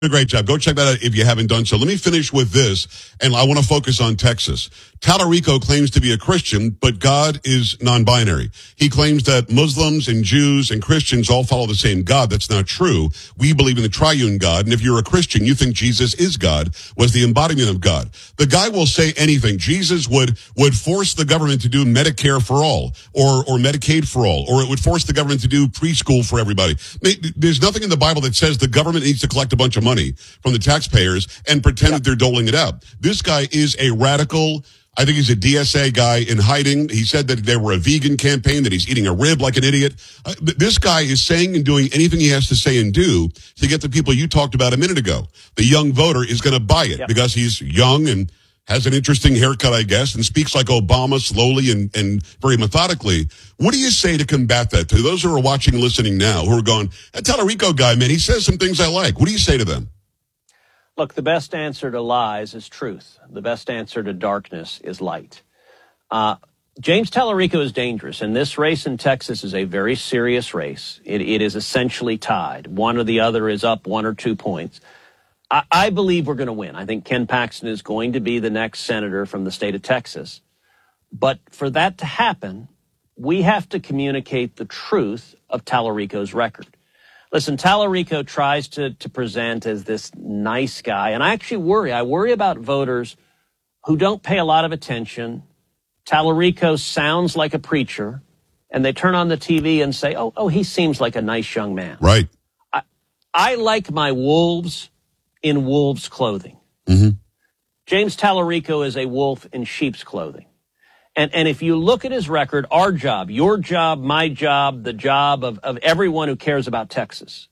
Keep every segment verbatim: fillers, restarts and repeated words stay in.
A great job. Go check that out if you haven't done so. Let me finish with this, and I want to focus on Texas. Tallarico claims to be a Christian, but God is non-binary. He claims that Muslims and Jews and Christians all follow the same God. That's not true. We believe in the triune God, and if you're a Christian, you think Jesus is God, was the embodiment of God. The guy will say anything. Jesus would would force the government to do Medicare for all, or or Medicaid for all, or it would force the government to do preschool for everybody. There's nothing in the Bible that says the government needs to collect a bunch of money money from the taxpayers and pretend that they're doling it out. This guy is a radical. I think he's a D S A guy in hiding. He said that they were a vegan campaign, that he's eating a rib like an idiot. Uh, this guy is saying and doing anything he has to say and do to get the people you talked about a minute ago. The young voter is going to buy it yep. because he's young and has an interesting haircut, I guess, and speaks like Obama slowly and, and very methodically. What do you say to combat that? To those who are watching and listening now who are going, that Tallarico guy, man, he says some things I like. What do you say to them? Look, the best answer to lies is truth. The best answer to darkness is light. Uh, James Tallarico is dangerous, and this race in Texas is a very serious race. It, it is essentially tied. One or the other is up one or two points. I, I believe we're going to win. I think Ken Paxton is going to be the next senator from the state of Texas. But for that to happen, we have to communicate the truth of Tallarico's record. Listen, Tallarico tries to, to present as this nice guy, and I actually worry. I worry about voters who don't pay a lot of attention. Tallarico sounds like a preacher, and they turn on the T V and say, oh, oh, he seems like a nice young man. Right. I, I like my wolves in wolves' clothing. Mm-hmm. James Tallarico is a wolf in sheep's clothing. And and if you look at his record, our job, your job, my job, the job of, of everyone who cares about Texas,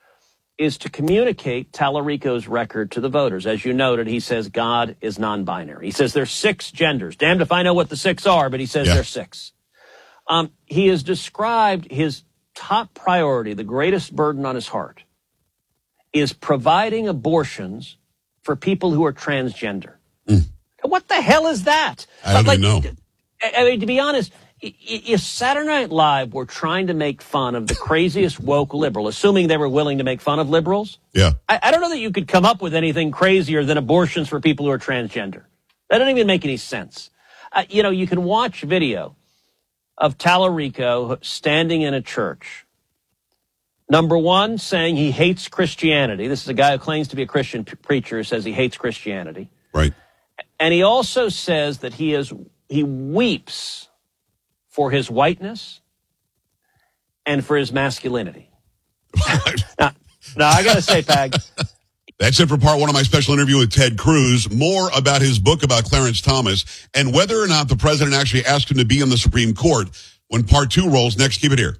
is to communicate Tallarico's record to the voters. As you noted, he says God is non-binary. He says there's six genders. Damned if I know what the six are, but he says yeah. there's six. Um, he has described his top priority, the greatest burden on his heart, is providing abortions for people who are transgender. Mm. What the hell is that? I don't like, know. I mean, to be honest, if Saturday Night Live were trying to make fun of the craziest woke liberal, assuming they were willing to make fun of liberals, yeah, I, I don't know that you could come up with anything crazier than abortions for people who are transgender. That doesn't even make any sense. Uh, you know, you can watch video of Tallarico standing in a church. Number one, saying he hates Christianity. This is a guy who claims to be a Christian p- preacher who says he hates Christianity. Right. And he also says that he is he weeps for his whiteness and for his masculinity. now, now, I got to say, Pag. That's it for part one of my special interview with Ted Cruz. More about his book about Clarence Thomas and whether or not the president actually asked him to be on the Supreme Court when part two rolls next. Keep it here.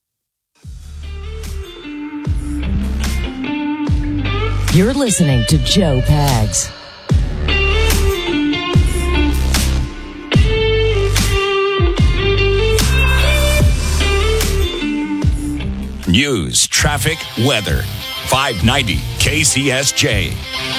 You're listening to Joe Pags. News, traffic, weather. five ninety K C S J.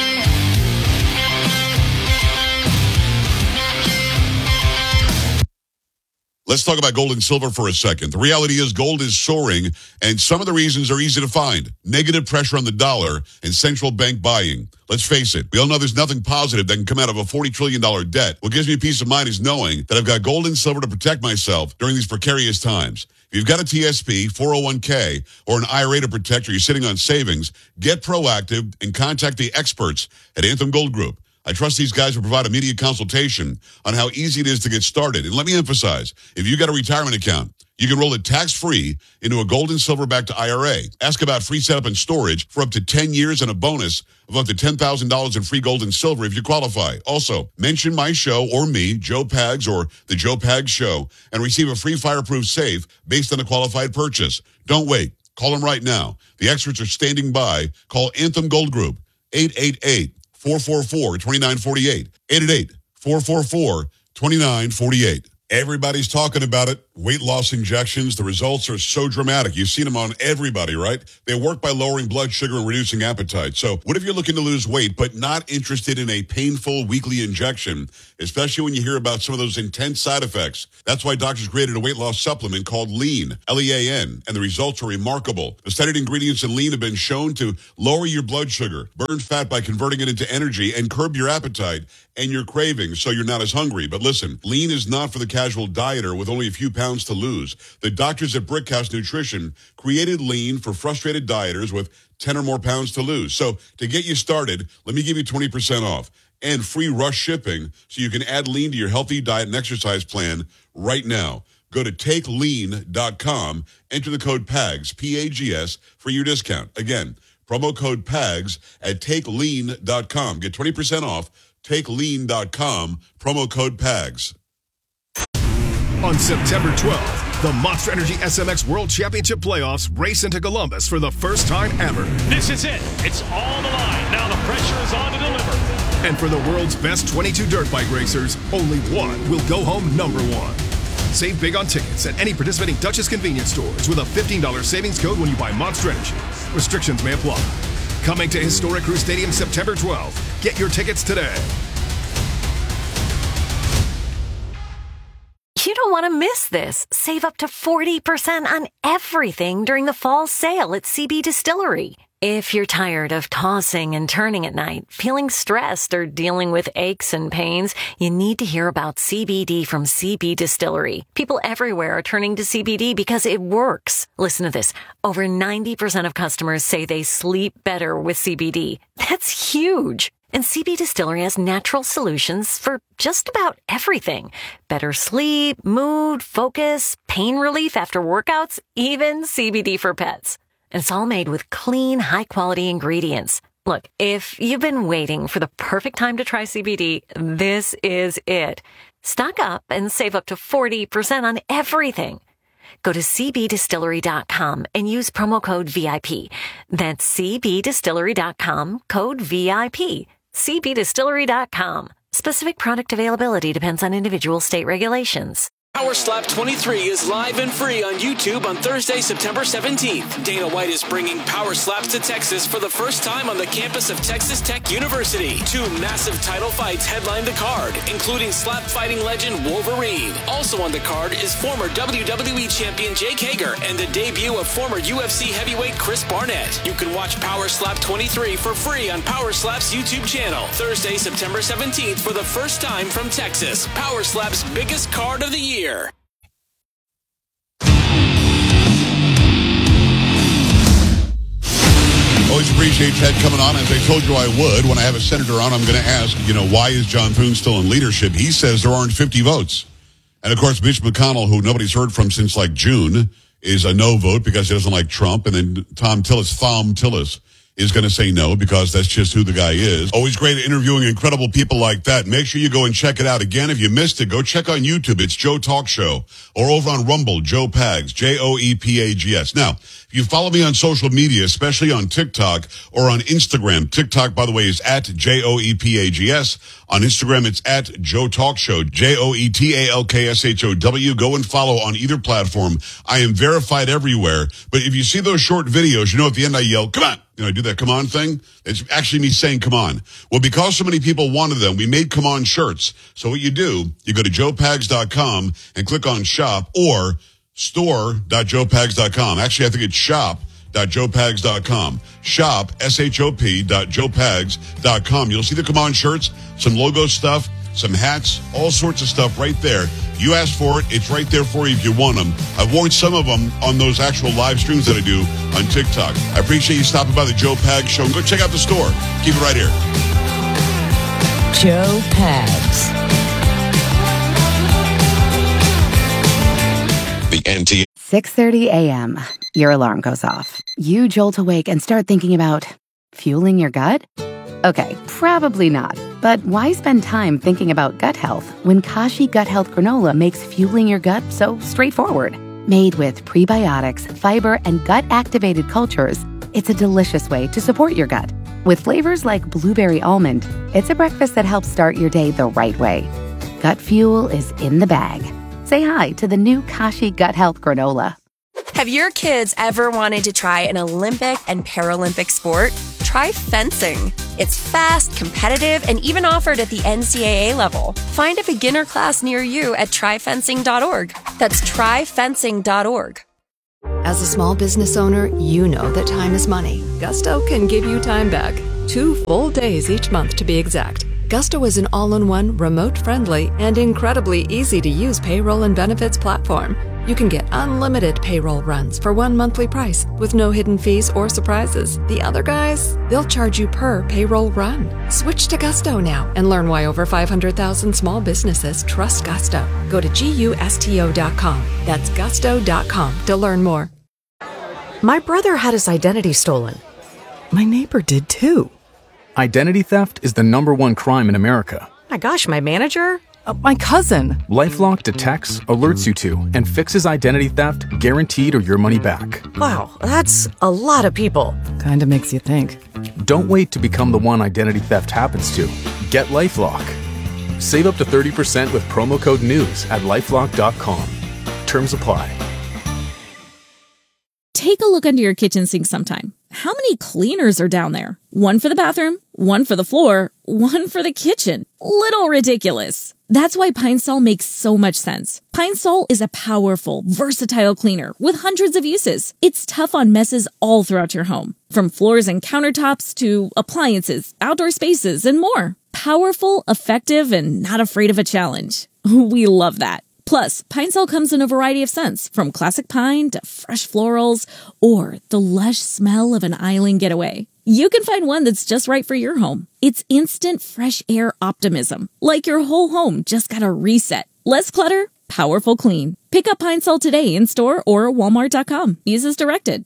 Let's talk about gold and silver for a second. The reality is gold is soaring, and some of the reasons are easy to find. Negative pressure on the dollar and central bank buying. Let's face it, we all know there's nothing positive that can come out of a forty trillion dollars debt. What gives me peace of mind is knowing that I've got gold and silver to protect myself during these precarious times. If you've got a T S P, four oh one k, or an I R A to protect, or you're sitting on savings, get proactive and contact the experts at Anthem Gold Group. I trust these guys will provide immediate consultation on how easy it is to get started. And let me emphasize, if you got a retirement account, you can roll it tax-free into a gold and silver-backed I R A. Ask about free setup and storage for up to ten years and a bonus of up to ten thousand dollars in free gold and silver if you qualify. Also, mention my show or me, Joe Pags, or The Joe Pags Show, and receive a free fireproof safe based on a qualified purchase. Don't wait. Call them right now. The experts are standing by. Call Anthem Gold Group, eight eight eight, four four four, two nine four eight, eight eight eight, four four four, two nine four eight. Everybody's talking about it. Weight loss injections. The results are so dramatic. You've seen them on everybody, right? They work by lowering blood sugar and reducing appetite. So what if you're looking to lose weight but not interested in a painful weekly injection, especially when you hear about some of those intense side effects? That's why doctors created a weight loss supplement called Lean, L E A N, and the results are remarkable. The studied ingredients in Lean have been shown to lower your blood sugar, burn fat by converting it into energy, and curb your appetite and your cravings so you're not as hungry. But listen, Lean is not for the casual dieter with only a few pounds to lose. The doctors at Brickhouse Nutrition created Lean for frustrated dieters with ten or more pounds to lose. So to get you started, let me give you twenty percent off and free rush shipping so you can add Lean to your healthy diet and exercise plan right now. Go to take lean dot com, enter the code PAGS, P A G S, for your discount. Again, promo code PAGS at take lean dot com. Get twenty percent off, take lean dot com, promo code PAGS. On September twelfth, the Monster Energy S M X World Championship Playoffs race into Columbus for the first time ever. This is it. It's all the line. Now the pressure is on to deliver. And for the world's best twenty-two dirt bike racers, only one will go home number one. Save big on tickets at any participating Duchess convenience stores with a fifteen dollars savings code when you buy Monster Energy. Restrictions may apply. Coming to Historic Crew Stadium September twelfth. Get your tickets today. You don't want to miss this. Save up to forty percent on everything during the fall sale at C B Distillery. If you're tired of tossing and turning at night, feeling stressed, or dealing with aches and pains, you need to hear about C B D from C B Distillery. People everywhere are turning to C B D because it works. Listen to this. Over ninety percent of customers say they sleep better with C B D. That's huge. And C B Distillery has natural solutions for just about everything. Better sleep, mood, focus, pain relief after workouts, even C B D for pets. And it's all made with clean, high-quality ingredients. Look, if you've been waiting for the perfect time to try C B D, this is it. Stock up and save up to forty percent on everything. Go to c b distillery dot com and use promo code V I P. That's c b distillery dot com, code V I P. c b distillery dot com. Specific product availability depends on individual state regulations. Power Slap twenty-three is live and free on YouTube on Thursday, September seventeenth. Dana White is bringing Power Slaps to Texas for the first time on the campus of Texas Tech University. Two massive title fights headline the card, including slap fighting legend Wolverine. Also on the card is former W W E champion Jake Hager and the debut of former U F C heavyweight Chris Barnett. You can watch Power Slap twenty-three for free on Power Slap's YouTube channel. Thursday, September seventeenth for the first time from Texas. Power Slap's biggest card of the year. Always appreciate Ted coming on. As I told you I would, when I have a senator on, I'm going to ask, you know, why is John Thune still in leadership? He says there aren't fifty votes. And, of course, Mitch McConnell, who nobody's heard from since, like, June, is a no vote because he doesn't like Trump. And then Tom Tillis, Thom Tillis, is going to say no because that's just who the guy is. Always great interviewing incredible people like that. Make sure you go and check it out. Again, if you missed it, go check on YouTube. It's Joe Talk Show. Or over on Rumble, Joe Pags, J O E P A G S. Now, if you follow me on social media, especially on TikTok or on Instagram, TikTok, by the way, is at J O E P A G S. On Instagram, it's at Joe Talk Show, J O E T A L K S H O W. Go and follow on either platform. I am verified everywhere. But if you see those short videos, you know at the end I yell, come on. You know, I do that come on thing. It's actually me saying come on. Well, because so many people wanted them, we made come on shirts. So what you do, you go to joe pags dot com and click on shop or store dot joe pags dot com. Actually, I think it's shop dot joe pags dot com. Shop, S H O P dot joe pags dot com. You'll see the come on shirts, some logo stuff, some hats, all sorts of stuff right there. You asked for it. It's right there for you if you want them. I've worn some of them on those actual live streams that I do on TikTok. I appreciate you stopping by the Joe Pags Show. And go check out the store. Keep it right here. Joe Pags. The N T. six thirty a.m. Your alarm goes off. You jolt awake and start thinking about fueling your gut? Okay, probably not. But why spend time thinking about gut health when Kashi Gut Health Granola makes fueling your gut so straightforward? Made with prebiotics, fiber, and gut-activated cultures, it's a delicious way to support your gut. With flavors like blueberry almond, it's a breakfast that helps start your day the right way. Gut fuel is in the bag. say hi to the new Kashi Gut Health Granola. Have your kids ever wanted to try an Olympic and Paralympic sport? Try fencing. It's fast, competitive, and even offered at the N C double A level. Find a beginner class near you at try fencing dot org. That's try fencing dot org. As a small business owner, you know that time is money. Gusto can give you time back. Two full days each month to be exact. Gusto is an all-in-one, remote-friendly, and incredibly easy-to-use payroll and benefits platform. You can get unlimited payroll runs for one monthly price with no hidden fees or surprises. The other guys, they'll charge you per payroll run. Switch to Gusto now and learn why over five hundred thousand small businesses trust Gusto. Go to gusto dot com. That's gusto dot com to learn more. My brother had his identity stolen. My neighbor did too. Identity theft is the number one crime in America. My gosh, my manager? Uh, my cousin. LifeLock detects, alerts you to, and fixes identity theft guaranteed or your money back. Wow, that's a lot of people. Kinda makes you think. Don't wait to become the one identity theft happens to. Get LifeLock. Save up to thirty percent with promo code NEWS at lifelock dot com. Terms apply. Take a look under your kitchen sink sometime. How many cleaners are down there? One for the bathroom, one for the floor, one for the kitchen. Little ridiculous. That's why Pine Sol makes so much sense. Pine Sol is a powerful, versatile cleaner with hundreds of uses. It's tough on messes all throughout your home, from floors and countertops to appliances, outdoor spaces, and more. Powerful, effective, and not afraid of a challenge. We love that. Plus, Pine Sol comes in a variety of scents, from classic pine to fresh florals or the lush smell of an island getaway. You can find one that's just right for your home. It's instant fresh air optimism, like your whole home just got a reset. Less clutter, powerful clean. Pick up Pine Sol today in store or walmart dot com. Use as directed.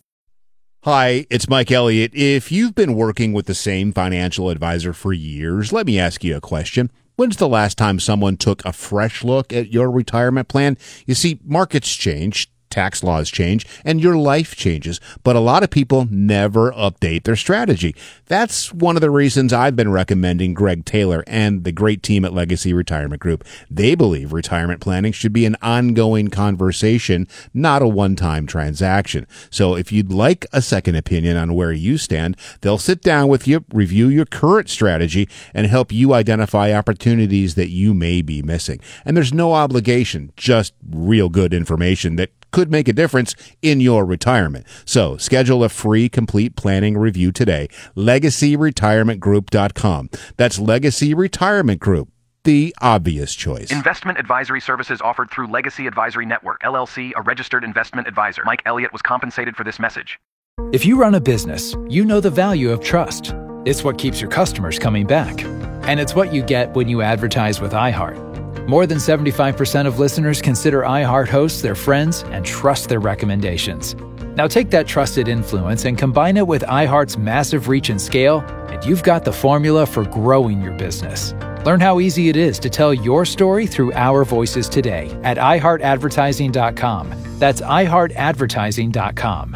Hi, it's Mike Elliott. If you've been working with the same financial advisor for years, let me ask you a question. When's the last time someone took a fresh look at your retirement plan? You see, markets change, tax laws change, and your life changes, but a lot of people never update their strategy. That's one of the reasons I've been recommending Greg Taylor and the great team at Legacy Retirement Group. They believe retirement planning should be an ongoing conversation, not a one-time transaction. So if you'd like a second opinion on where you stand, they'll sit down with you, review your current strategy, and help you identify opportunities that you may be missing. And there's no obligation, just real good information that could make a difference in your retirement. So schedule a free complete planning review today. legacy retirement group dot com. That's Legacy Retirement Group, the obvious choice. Investment advisory services offered through Legacy Advisory Network, L L C, a registered investment advisor. Mike Elliott was compensated for this message. If you run a business, you know the value of trust. It's what keeps your customers coming back. And it's what you get when you advertise with iHeart. More than seventy-five percent of listeners consider iHeart hosts their friends and trust their recommendations. Now take that trusted influence and combine it with iHeart's massive reach and scale, and you've got the formula for growing your business. Learn how easy it is to tell your story through our voices today at i heart advertising dot com. That's i heart advertising dot com.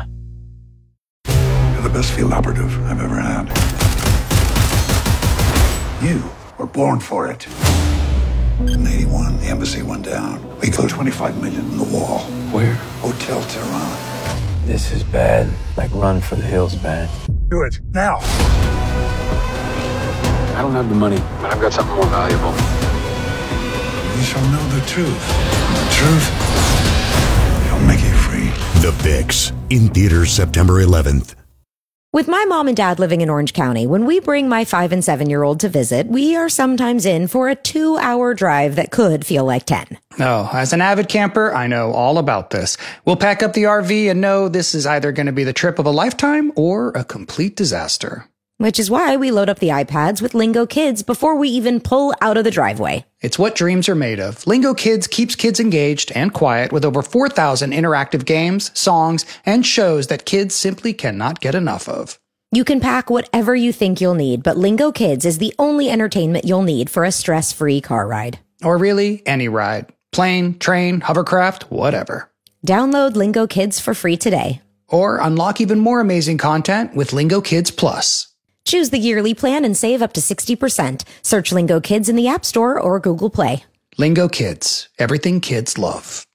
You're the best field operative I've ever had. You were born for it. In eighty-one, the embassy went down. We put twenty-five million in the wall. Where? Hotel Tehran. This is bad. Like Run for the Hills bad. Do it, now. I don't have the money, but I've got something more valuable. You shall know the truth. And the truth shall make you free. The Fix, in theaters September eleventh. With my mom and dad living in Orange County, when we bring my five and seven-year-old to visit, we are sometimes in for a two-hour drive that could feel like ten. Oh, as an avid camper, I know all about this. We'll pack up the R V and know this is either going to be the trip of a lifetime or a complete disaster. Which is why we load up the iPads with Lingo Kids before we even pull out of the driveway. It's what dreams are made of. Lingo Kids keeps kids engaged and quiet with over four thousand interactive games, songs, and shows that kids simply cannot get enough of. You can pack whatever you think you'll need, but Lingo Kids is the only entertainment you'll need for a stress-free car ride. Or really, any ride. Plane, train, hovercraft, whatever. Download Lingo Kids for free today. Or unlock even more amazing content with Lingo Kids Plus. Choose the yearly plan and save up to sixty percent. Search Lingo Kids in the App Store or Google Play. Lingo Kids, everything kids love.